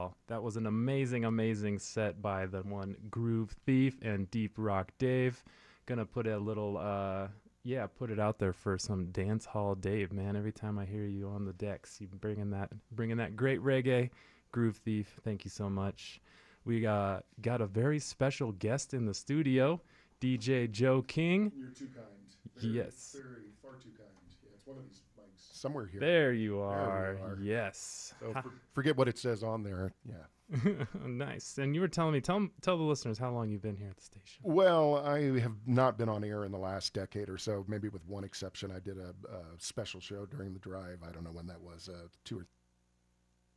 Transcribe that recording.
Wow, that was an amazing, amazing set by the one Groove Thief and Deep Rock Dave. Gonna put a little, yeah, put it out there for some dance hall Dave, man. Every time I hear you on the decks, you bringing that great reggae. Groove Thief, thank you so much. We got a very special guest in the studio, DJ Joe King. You're too kind. Yes. Very, far too kind. Yeah, it's one of these mics. Somewhere here. There you There are. we are. Yes. So forget what it says on there. Yeah. Nice. And you were telling me, tell the listeners how long you've been here at the station. Well, I have not been on air in the last decade or so, maybe with one exception. I did a special show during the drive. I don't know when that was,